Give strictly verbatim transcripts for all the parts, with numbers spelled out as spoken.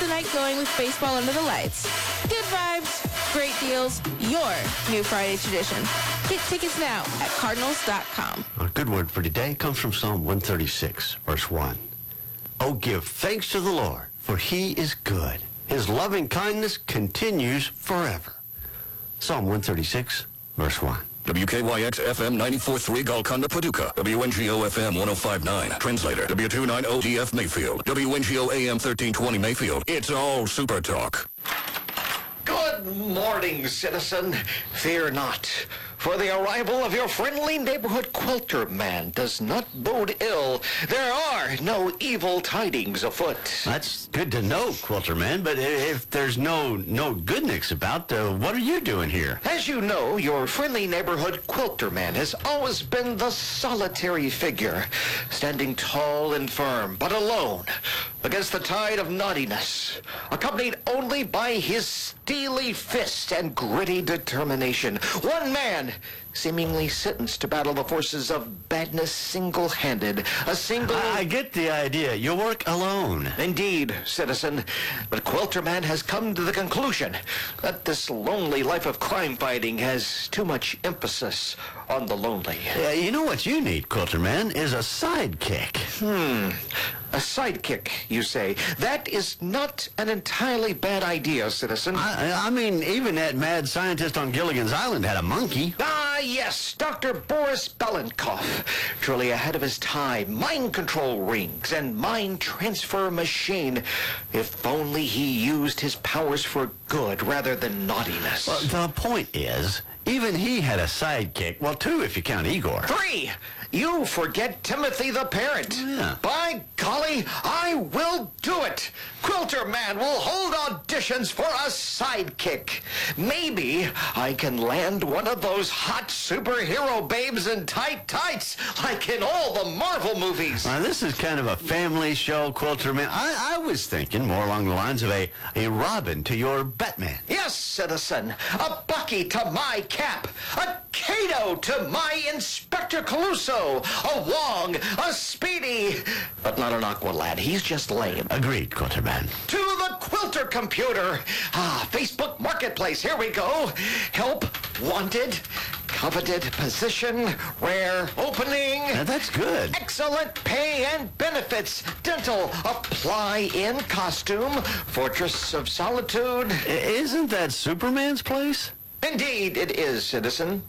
the night going with baseball under the lights. Good vibes, great deals, your new Friday tradition. Get tickets now at Cardinals dot com. Our good word for today comes from Psalm one thirty-six, verse one. Oh, give thanks to the Lord, for he is good. His loving kindness continues forever. Psalm one thirty-six, verse one. W K Y X F M ninety-four point three Golconda, Paducah. W N G O F M one oh five point nine. Translator. W two ninety D F Mayfield. W N G O A M thirteen twenty Mayfield. It's all Super Talk. Good morning, citizen. Fear not, for the arrival of your friendly neighborhood quilter man does not bode ill. There are no evil tidings afoot. That's good to know, Quilter Man, but if there's no no goodness about, uh, what are you doing here? As you know, your friendly neighborhood quilter man has always been the solitary figure, standing tall and firm, but alone, against the tide of naughtiness, accompanied only by his steely fist and gritty determination. One man, seemingly sentenced to battle the forces of badness single-handed. A single... I get the idea. You work alone. Indeed, citizen. But Quilterman has come to the conclusion that this lonely life of crime fighting has too much emphasis on the lonely. Uh, you know what you need, Quilterman, is a sidekick. Hmm. A sidekick, you say. That is not an entirely bad idea, citizen. I, I mean, even that mad scientist on Gilligan's Island had a monkey. Ah, yes, Doctor Boris Belenkoff. Truly ahead of his time. Mind control rings and mind transfer machine. If only he used his powers for good rather than naughtiness. Well, the point is, even he had a sidekick. Well, two if you count Igor. Three! You forget Timothy the parent. Yeah. By golly, I will do it. Quilter Man will hold auditions for a sidekick. Maybe I can land one of those hot superhero babes in tight tights, like in all the Marvel movies. Now, this is kind of a family show, Quilter Man. I, I was thinking more along the lines of a, a Robin to your Batman. Yes, citizen. A Bucky to my Cap. A Kato to my Inspector Caluso. A Wong. A Speedy. But not an Aqualad. He's just lame. Agreed, Quilter Man. To the Quilter computer. Ah, Facebook Marketplace. Here we go. Help. Wanted. Coveted position. Rare opening. Now, that's good. Excellent pay and benefits. Dental. Apply in costume. Fortress of Solitude. I- isn't that Superman's place? Indeed, it is, citizen.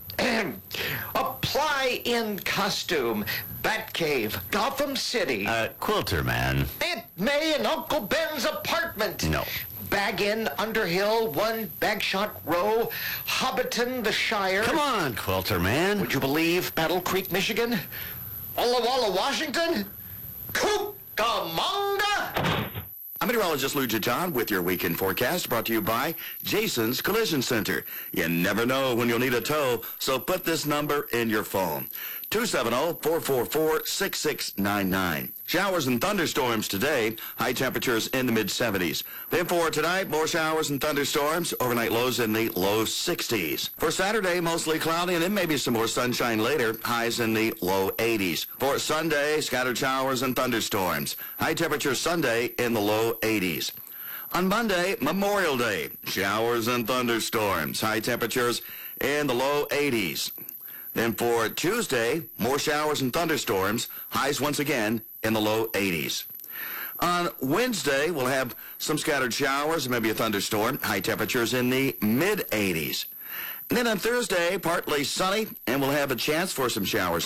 Apply in costume. Batcave. Gotham City. Uh, Quilter Man. Aunt May and Uncle Ben's apartment. No. Bag Inn, Underhill, One Bagshot Row, Hobbiton, the Shire. Come on, Quilter Man. Would you believe Battle Creek, Michigan? Walla Walla, Washington? Cucamonga? I'm meteorologist Lou John with your weekend forecast brought to you by Jason's Collision Center. You never know when you'll need a tow, so put this number in your phone. two seven zero, four four four, six six nine nine. Showers and thunderstorms today. High temperatures in the mid seventies. Then for tonight, more showers and thunderstorms. Overnight lows in the low sixties. For Saturday, mostly cloudy and then maybe some more sunshine later. Highs in the low eighties. For Sunday, scattered showers and thunderstorms. High temperatures Sunday in the low eighties. On Monday, Memorial Day, showers and thunderstorms. High temperatures in the low eighties. Then for Tuesday, more showers and thunderstorms. Highs once again in the low eighties. On Wednesday, we'll have some scattered showers and maybe a thunderstorm. High temperatures in the mid eighties. And then on Thursday, partly sunny, and we'll have a chance for some showers